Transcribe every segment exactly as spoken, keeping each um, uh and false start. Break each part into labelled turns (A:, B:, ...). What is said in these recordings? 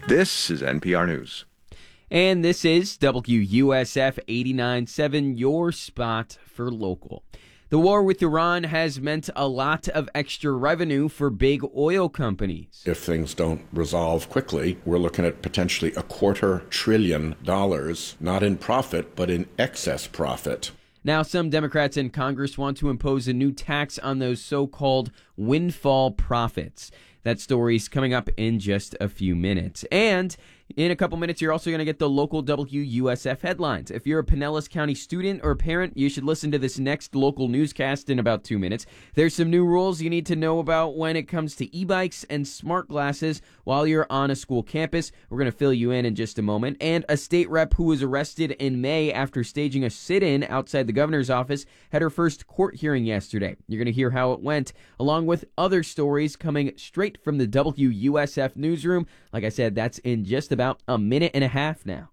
A: This is N P R News.
B: And this is W U S F eighty-nine point seven, your spot for local. The war with Iran has meant a lot of extra revenue for big oil companies.
C: If things don't resolve quickly, we're looking at potentially a quarter trillion dollars, not in profit, but in excess profit.
B: Now, some Democrats in Congress want to impose a new tax on those so-called windfall profits. That story's coming up in just a few minutes. And in a couple minutes, you're also going to get the local W U S F headlines. If you're a Pinellas County student or parent, you should listen to this next local newscast in about two minutes. There's some new rules you need to know about when it comes to e-bikes and smart glasses while you're on a school campus. We're going to fill you in in just a moment. And a state rep who was arrested in May after staging a sit-in outside the governor's office had her first court hearing yesterday. You're going to hear how it went, along with other stories coming straight from the W U S F newsroom. Like I said, that's in just about a minute and a half now.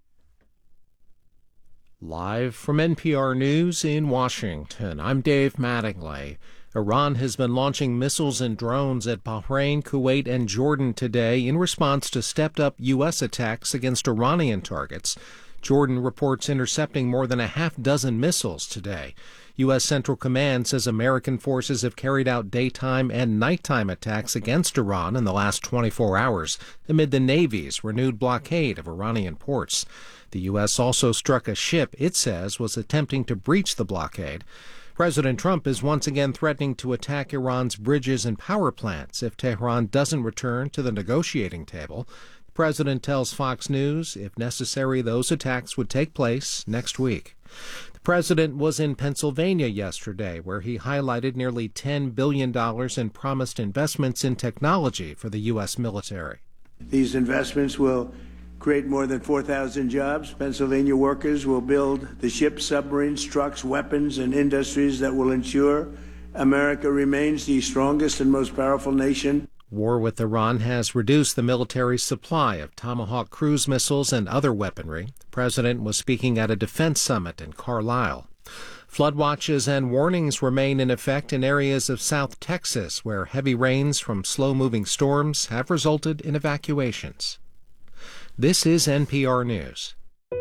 D: Live from N P R News in Washington, I'm Dave Mattingly. Iran has been launching missiles and drones at Bahrain, Kuwait, and Jordan today in response to stepped-up U S attacks against Iranian targets. Jordan reports intercepting more than a half dozen missiles today. U S. Central Command says American forces have carried out daytime and nighttime attacks against Iran in the last twenty-four hours amid the Navy's renewed blockade of Iranian ports. The U S also struck a ship it says was attempting to breach the blockade. President Trump is once again threatening to attack Iran's bridges and power plants if Tehran doesn't return to the negotiating table. The president tells Fox News if necessary, those attacks would take place next week. The president was in Pennsylvania yesterday, where he highlighted nearly ten billion dollars in promised investments in technology for the U S military.
E: These investments will create more than four thousand jobs. Pennsylvania workers will build the ships, submarines, trucks, weapons, and industries that will ensure America remains the strongest and most powerful nation.
D: War with Iran has reduced the military's supply of Tomahawk cruise missiles and other weaponry. The president was speaking at a defense summit in Carlisle. Flood watches and warnings remain in effect in areas of South Texas, where heavy rains from slow-moving storms have resulted in evacuations. This is N P R News.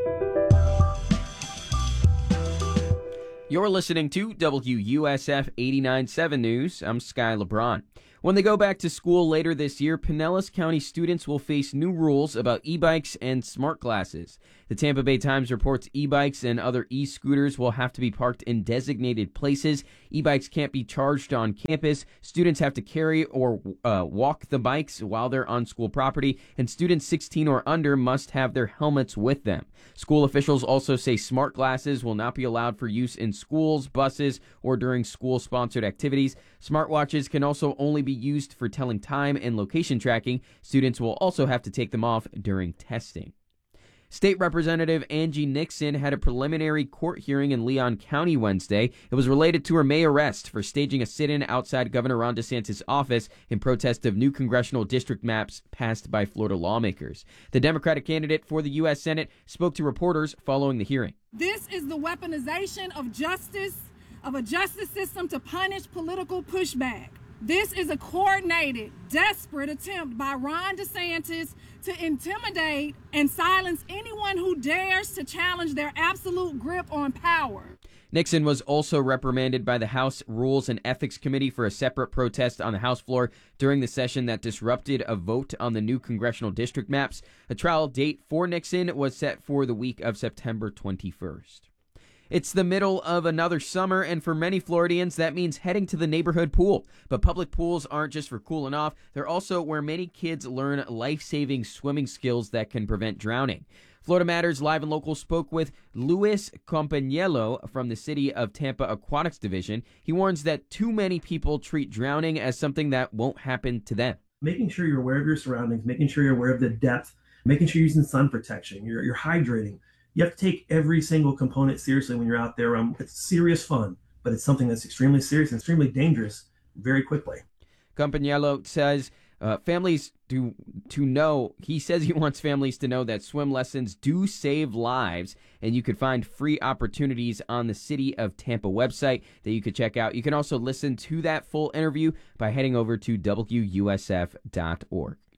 B: You're listening to W U S F eighty-nine point seven News. I'm Sky LeBron. When they go back to school later this year, Pinellas County students will face new rules about e-bikes and smart glasses. The Tampa Bay Times reports e-bikes and other e-scooters will have to be parked in designated places. E-bikes can't be charged on campus. Students have to carry or uh, walk the bikes while they're on school property, and students sixteen or under must have their helmets with them. School officials also say smart glasses will not be allowed for use in schools, buses, or during school-sponsored activities. Smartwatches can also only be used for telling time and location tracking. Students will also have to take them off during testing. State Representative Angie Nixon had a preliminary court hearing in Leon County Wednesday. It was related to her May arrest for staging a sit-in outside Governor Ron DeSantis' office in protest of new congressional district maps passed by Florida lawmakers. The Democratic candidate for the U S Senate spoke to reporters following the hearing.
F: This is the weaponization of justice, of a justice system to punish political pushback. This is a coordinated, desperate attempt by Ron DeSantis to intimidate and silence anyone who dares to challenge their absolute grip on power.
B: Nixon was also reprimanded by the House Rules and Ethics Committee for a separate protest on the House floor during the session that disrupted a vote on the new congressional district maps. A trial date for Nixon was set for the week of September twenty-first. It's the middle of another summer, and for many Floridians, that means heading to the neighborhood pool. But public pools aren't just for cooling off. They're also where many kids learn life-saving swimming skills that can prevent drowning. Florida Matters Live and Local spoke with Luis Campagnello from the City of Tampa Aquatics Division. He warns that too many people treat drowning as something that won't happen to them.
G: Making sure you're aware of your surroundings, making sure you're aware of the depth, making sure you're using sun protection, you're, you're hydrating. You have to take every single component seriously when you're out there. Um, it's serious fun, but it's something that's extremely serious and extremely dangerous very quickly.
B: Campagnello says uh, families do to know, he says he wants families to know that swim lessons do save lives, and you could find free opportunities on the City of Tampa website that you could check out. You can also listen to that full interview by heading over to W U S F dot org.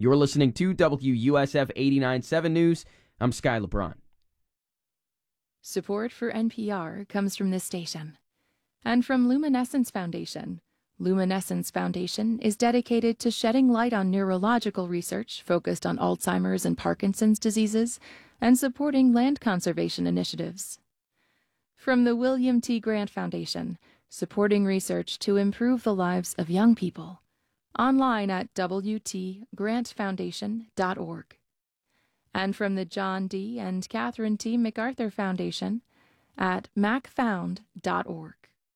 B: You're listening to W U S F eighty-nine point seven News. I'm Sky LeBron.
H: Support for N P R comes from this station and from Luminescence Foundation. Luminescence Foundation is dedicated to shedding light on neurological research focused on Alzheimer's and Parkinson's diseases and supporting land conservation initiatives. From the William T. Grant Foundation, supporting research to improve the lives of young people. Online at w t grant foundation dot org. And from the John D. and Catherine T. MacArthur Foundation at mac found dot org.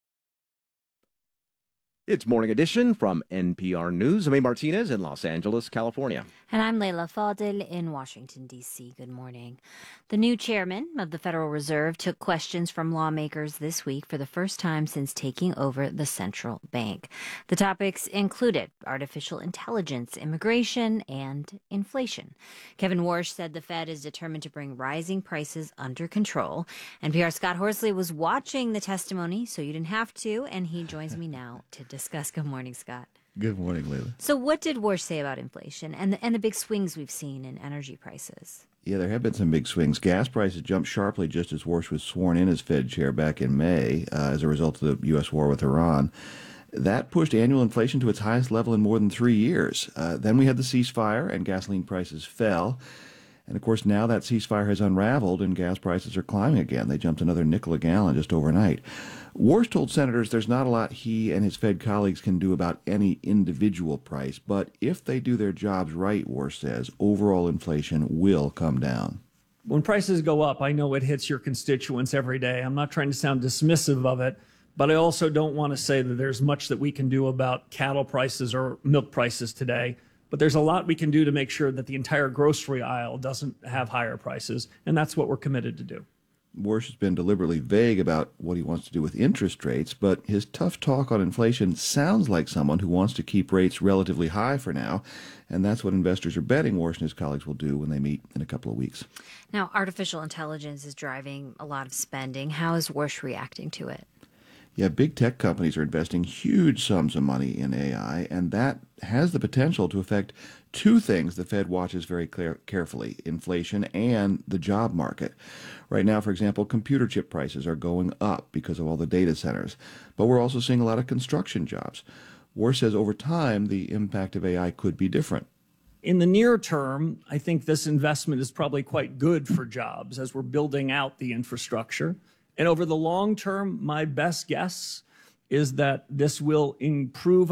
A: It's Morning Edition from N P R News. I'm A. Martinez in Los Angeles, California.
I: And I'm Leila Fadel in Washington, D C Good morning. The new chairman of the Federal Reserve took questions from lawmakers this week for the first time since taking over the central bank. The topics included artificial intelligence, immigration, and inflation. Kevin Warsh said the Fed is determined to bring rising prices under control. N P R's Scott Horsley was watching the testimony, so you didn't have to, and he joins me now to discuss. Good morning, Scott.
J: Good morning, Leila.
I: So what did Warsh say about inflation and the, and the big swings we've seen in energy prices?
J: Yeah, there have been some big swings. Gas prices jumped sharply just as Warsh was sworn in as Fed chair back in May uh, as a result of the U S war with Iran. That pushed annual inflation to its highest level in more than three years. Uh, then we had the ceasefire and gasoline prices fell. And, of course, now that ceasefire has unraveled and gas prices are climbing again. They jumped another nickel a gallon just overnight. Warsh told senators there's not a lot he and his Fed colleagues can do about any individual price, but if they do their jobs right, Warsh says, overall inflation will come down.
K: When prices go up, I know it hits your constituents every day. I'm not trying to sound dismissive of it, but I also don't want to say that there's much that we can do about cattle prices or milk prices today. But there's a lot we can do to make sure that the entire grocery aisle doesn't have higher prices, and that's what we're committed to do.
J: Warsh has been deliberately vague about what he wants to do with interest rates, but his tough talk on inflation sounds like someone who wants to keep rates relatively high for now, and that's what investors are betting Warsh and his colleagues will do when they meet in a couple of weeks.
I: Now, artificial intelligence is driving a lot of spending. How is Warsh reacting to it?
J: Yeah, big tech companies are investing huge sums of money in A I, and that has the potential to affect two things the Fed watches very clear, carefully, inflation and the job market. Right now, for example, computer chip prices are going up because of all the data centers, but we're also seeing a lot of construction jobs. Warsh says over time, the impact of A I could be different.
K: In the near term, I think this investment is probably quite good for jobs as we're building out the infrastructure. And over the long term, my best guess is that this will improve